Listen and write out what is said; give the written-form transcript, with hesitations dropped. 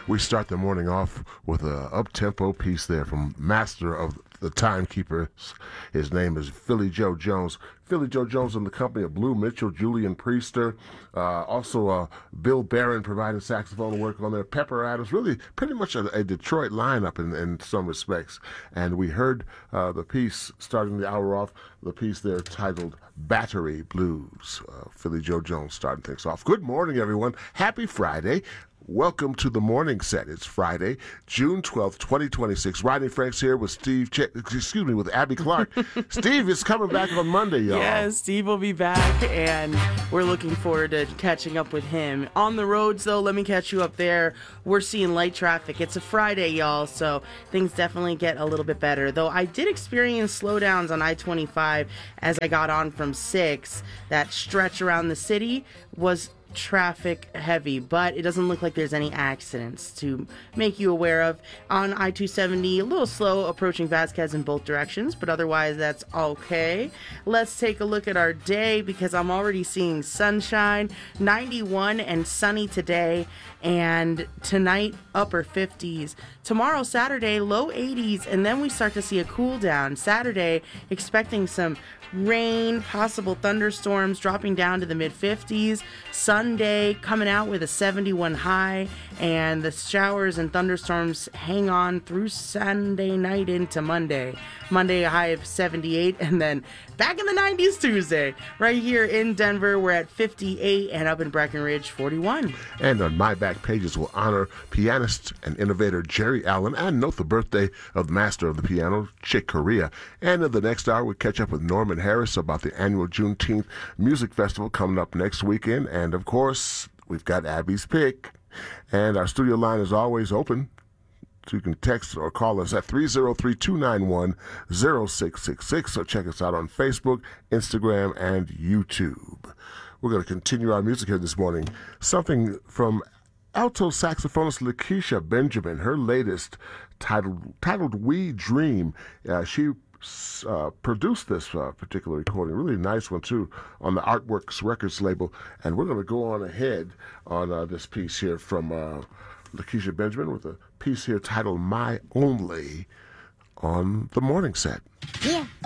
We start the morning off with a up-tempo piece there from Master of the Timekeepers. His name is Philly Joe Jones. Philly Joe Jones in the company of Blue Mitchell, Julian Priester, also Bill Barron providing saxophone work on there, Pepper Adams, really pretty much a Detroit lineup in some respects. And we heard the piece, starting the hour off, the piece there titled Battery Blues. Philly Joe Jones starting things off. Good morning, everyone. Happy Friday. Welcome to the morning set. It's Friday, June 12th, 2026. Rodney Franks here with with Abby Clark. Steve is coming back on Monday, y'all. Yeah, Steve will be back, and we're looking forward to catching up with him. On the roads, though, let me catch you up there. We're seeing light traffic. It's a Friday, y'all, so things definitely get a little bit better. Though I did experience slowdowns on I-25 as I got on from 6. That stretch around the city was traffic heavy, but it doesn't look like there's any accidents to make you aware of. On I-270, a little slow approaching Vasquez in both directions, but otherwise that's okay. Let's take a look at our day, because I'm already seeing sunshine, 91 and sunny today, and tonight upper 50s. Tomorrow, Saturday, low 80s, and then we start to see a cool down. Saturday, expecting some rain, possible thunderstorms, dropping down to the mid-50s. Sunday coming out with a 71 high, and the showers and thunderstorms hang on through Sunday night into Monday. Monday a high of 78, and then back in the 90s Tuesday. Right here in Denver, we're at 58, and up in Breckenridge, 41. And on my back pages, we'll honor pianist and innovator Jerry Allen and note the birthday of the master of the piano, Chick Corea. And in the next hour, we'll catch up with Norman Harris about the annual Juneteenth Music Festival coming up next weekend. And, of course, we've got Abby's Pick. And our studio line is always open. So you can text or call us at 303-291-0666. So check us out on Facebook, Instagram, and YouTube. We're going to continue our music here this morning. Something from alto saxophonist Lakeisha Benjamin, her latest titled We Dream. She produced this particular recording, really nice one too, on the Artworks Records label. And we're going to go on ahead on this piece here from Lakeisha Benjamin with a piece here titled My Only on the morning set. Yeah,